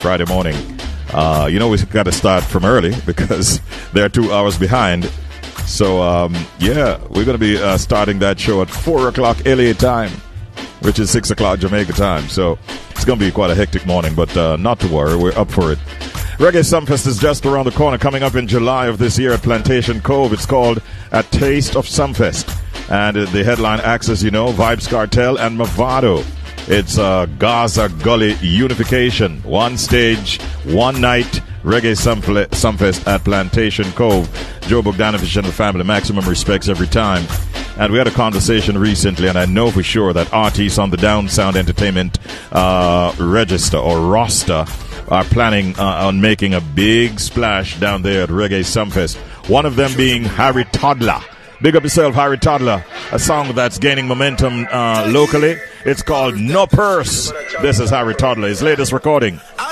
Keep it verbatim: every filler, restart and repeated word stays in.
Friday morning. Uh, you know, we've got to start from early because they're two hours behind. So, um, yeah, we're going to be uh, starting that show at four o'clock L A time, which is six o'clock Jamaica time. So it's going to be quite a hectic morning, but uh, not to worry. We're up for it. Reggae Sumfest is just around the corner, coming up in July of this year at Plantation Cove. It's called A Taste of Sumfest. And uh, the headline acts, as you know, Vibes Cartel and Movado. It's uh, Gaza Gully Unification. One stage, one night, Reggae Sumfle- Sumfest at Plantation Cove. Joe Bogdanovich and the family, maximum respects every time. And we had a conversation recently, and I know for sure that artists on the Down Sound Entertainment uh, register or roster are planning uh, on making a big splash down there at Reggae Sumfest. One of them being Harry Toddler. Big up yourself, Harry Toddler. A song that's gaining momentum uh, locally. It's called No Purse. This is Harry Toddler, his latest recording.